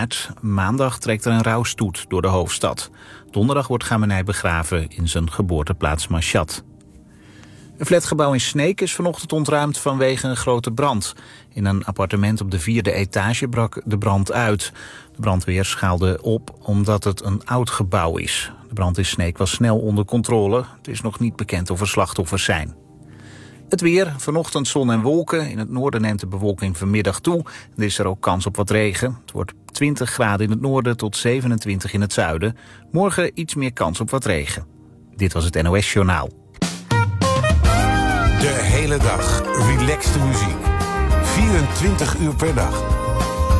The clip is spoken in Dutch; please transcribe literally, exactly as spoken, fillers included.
maart. Maandag trekt er een rouwstoet door de hoofdstad. Donderdag wordt Khamenei begraven in zijn geboorteplaats Mashhad. Een flatgebouw in Sneek is vanochtend ontruimd vanwege een grote brand. In een appartement op de vierde etage brak de brand uit. De brandweer schaalde op omdat het een oud gebouw is. De brand in Sneek was snel onder controle. Het is nog niet bekend of er slachtoffers zijn. Het weer, vanochtend zon en wolken. In het noorden neemt de bewolking vanmiddag toe. Er is er ook kans op wat regen. Het wordt twintig graden in het noorden tot zevenentwintig in het zuiden. Morgen iets meer kans op wat regen. Dit was het N O S Journaal. De hele dag relaxte muziek. vierentwintig uur per dag.